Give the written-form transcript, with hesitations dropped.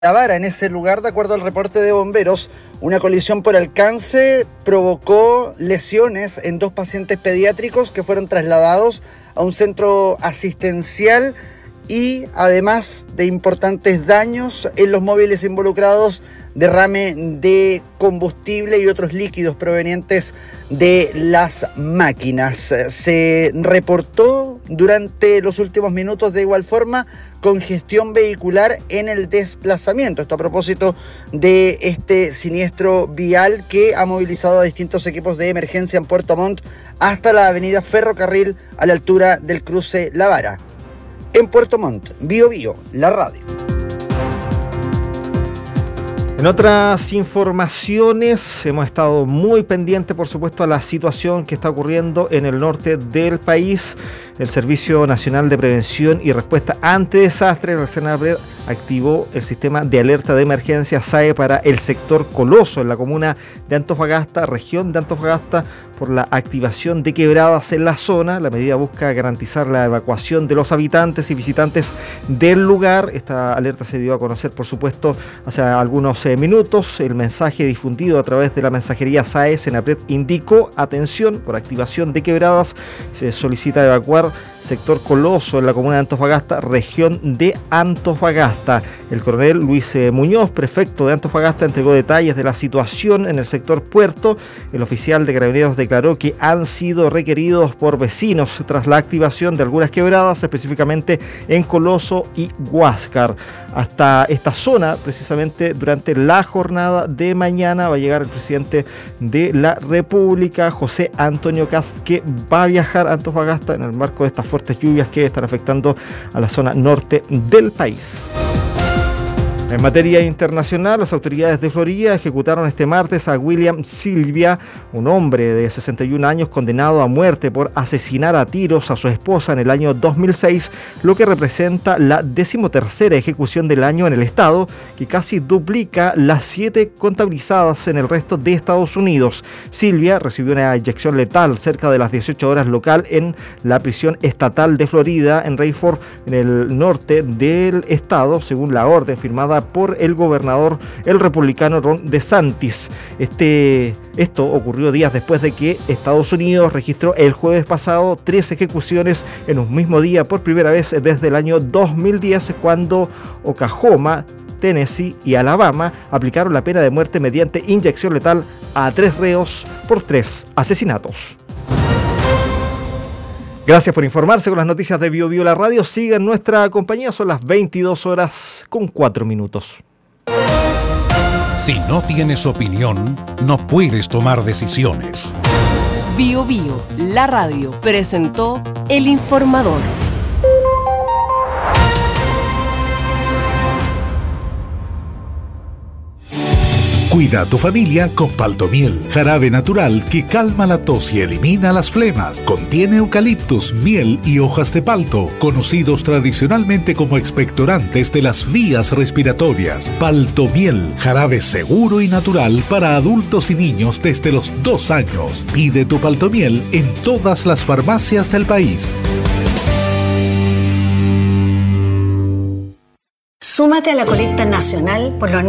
La Vara. En ese lugar, de acuerdo al reporte de bomberos, una colisión por alcance provocó lesiones en 2 pacientes pediátricos que fueron trasladados a un centro asistencial y además de importantes daños en los móviles involucrados, derrame de combustible y otros líquidos provenientes de las máquinas. Se reportó durante los últimos minutos de igual forma congestión vehicular en el desplazamiento. Esto a propósito de este siniestro vial que ha movilizado a distintos equipos de emergencia en Puerto Montt hasta la avenida Ferrocarril a la altura del cruce La Vara. En Puerto Montt, Bio Bio, la radio. En otras informaciones, hemos estado muy pendientes, por supuesto, a la situación que está ocurriendo en el norte del país. El Servicio Nacional de Prevención y Respuesta ante Desastres, la CNAPRED, activó el sistema de alerta de emergencia SAE para el sector Coloso, en la comuna de Antofagasta, región de Antofagasta, por la activación de quebradas en la zona. La medida busca garantizar la evacuación de los habitantes y visitantes del lugar. Esta alerta se dio a conocer, por supuesto, hace algunos minutos. El mensaje difundido a través de la mensajería SAE CNAPRED indicó: atención, por activación de quebradas se solicita evacuar sector Coloso en la comuna de Antofagasta, región de Antofagasta. El coronel Luis Muñoz, prefecto de Antofagasta, entregó detalles de la situación en el sector Puerto. El oficial de Carabineros declaró que han sido requeridos por vecinos tras la activación de algunas quebradas, específicamente en Coloso y Huáscar. Hasta esta zona, precisamente durante la jornada de mañana, va a llegar el presidente de la República, José Antonio Kast, que va a viajar a Antofagasta en el marco de estas fuertes lluvias que están afectando a la zona norte del país. En materia internacional, las autoridades de Florida ejecutaron este martes a William Sylvia, un hombre de 61 años condenado a muerte por asesinar a tiros a su esposa en el año 2006, lo que representa la 13ª ejecución del año en el estado, que casi duplica las 7 contabilizadas en el resto de Estados Unidos. Sylvia recibió una inyección letal cerca de las 18 horas local en la prisión estatal de Florida, en Rayford, en el norte del estado, según la orden firmada por el gobernador, el republicano Ron DeSantis. Esto ocurrió días después de que Estados Unidos registró el jueves pasado 3 ejecuciones en un mismo día por primera vez desde el año 2010, cuando Oklahoma, Tennessee y Alabama aplicaron la pena de muerte mediante inyección letal a 3 reos por 3 asesinatos. Gracias por informarse con las noticias de Bio Bio la radio. Sigan nuestra compañía, son las 22:04. Si no tienes opinión, no puedes tomar decisiones. Bio Bio, la radio, presentó El Informador. Cuida a tu familia con Paltomiel, jarabe natural que calma la tos y elimina las flemas. Contiene eucaliptus, miel y hojas de palto, conocidos tradicionalmente como expectorantes de las vías respiratorias. Paltomiel, jarabe seguro y natural para adultos y niños desde los 2 años. Pide tu Paltomiel en todas las farmacias del país. Súmate a la colecta nacional por los